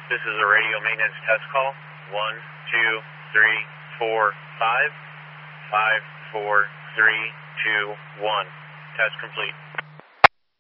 This is a radio maintenance test call. 1, 2, 3, 4, 5. 5, 4, 3, 2, 1. Test complete.